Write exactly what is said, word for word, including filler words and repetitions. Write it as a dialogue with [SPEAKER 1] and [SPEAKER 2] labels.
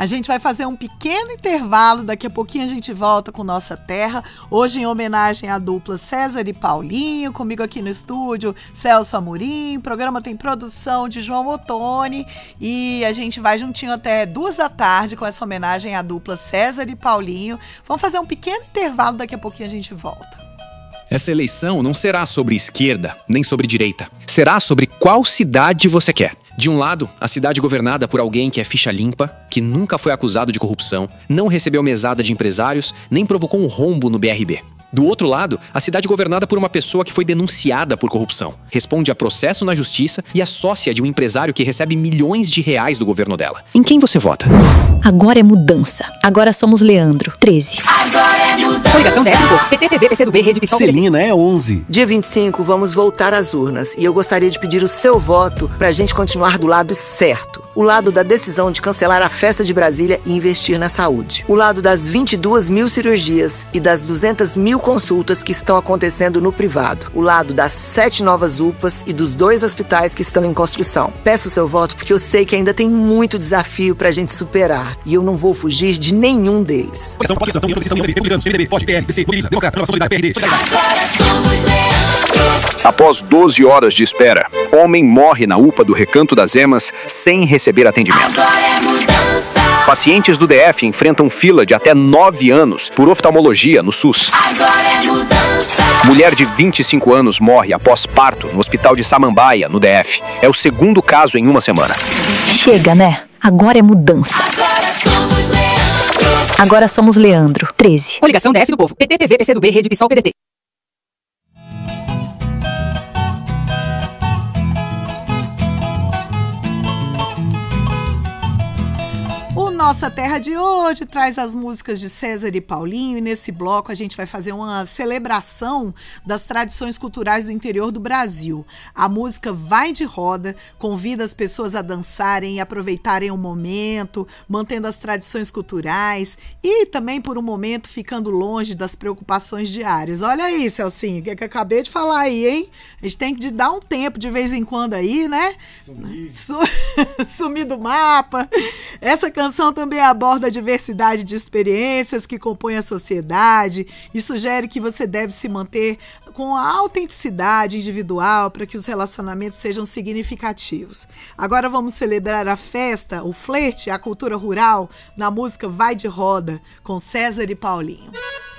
[SPEAKER 1] A gente vai fazer um pequeno intervalo, daqui a pouquinho a gente volta com Nossa Terra, hoje em homenagem à dupla César e Paulinho, comigo aqui no estúdio, Celso Amorim. O programa tem produção de João Ottoni e a gente vai juntinho até duas da tarde com essa homenagem à dupla César e Paulinho. Vamos fazer um pequeno intervalo, daqui a pouquinho a gente volta.
[SPEAKER 2] Essa eleição não será sobre esquerda, nem sobre direita. Será sobre qual cidade você quer. De um lado, a cidade governada por alguém que é ficha limpa, que nunca foi acusado de corrupção, não recebeu mesada de empresários, nem provocou um rombo no B R B. Do outro lado, a cidade governada por uma pessoa que foi denunciada por corrupção, responde a processo na justiça e é sócia de um empresário que recebe milhões de reais do governo dela. Em quem você vota?
[SPEAKER 3] Agora é mudança. Agora somos Leandro, treze.
[SPEAKER 4] Agora é mudança. Coligação dez do povo. P T, P V, P C do B, Rede Pissol.
[SPEAKER 5] Celina é onze.
[SPEAKER 6] Dia vinte e cinco, vamos voltar às urnas. E eu gostaria de pedir o seu voto pra gente continuar do lado certo. O lado da decisão de cancelar a festa de Brasília e investir na saúde. O lado das vinte e duas mil cirurgias e das duzentas mil consultas que estão acontecendo no privado. O lado das sete novas U P As e dos dois hospitais que estão em construção. Peço o seu voto porque eu sei que ainda tem muito desafio pra gente superar. E eu não vou fugir de nenhum deles.
[SPEAKER 7] Após doze horas de espera, homem morre na U P A do Recanto das Emas sem receber atendimento.
[SPEAKER 4] Agora é mudança.
[SPEAKER 7] Pacientes do D F enfrentam fila de até nove anos por oftalmologia no SUS.
[SPEAKER 4] Agora é mudança.
[SPEAKER 7] Mulher de vinte e cinco anos morre após parto no Hospital de Samambaia, no D F. É o segundo caso em uma semana.
[SPEAKER 3] Chega, né? Agora é mudança.
[SPEAKER 4] Agora somos Leandro.
[SPEAKER 3] Agora somos Leandro, treze.
[SPEAKER 4] Coligação D F do povo. P T, P V, P C do B, Rede Pissol, P D T.
[SPEAKER 1] Nossa Terra de hoje traz as músicas de César e Paulinho, e nesse bloco a gente vai fazer uma celebração das tradições culturais do interior do Brasil. A música Vai de Roda convida as pessoas a dançarem e aproveitarem o momento, mantendo as tradições culturais e também por um momento ficando longe das preocupações diárias. Olha aí, Celcinho, o que, que eu acabei de falar aí, hein? A gente tem que dar um tempo de vez em quando aí, né? Sumir. Sumir do mapa. Essa canção também aborda a diversidade de experiências que compõem a sociedade e sugere que você deve se manter com a autenticidade individual para que os relacionamentos sejam significativos. Agora vamos celebrar a festa, o flerte, a cultura rural, na música Vai de Roda, com César e Paulinho.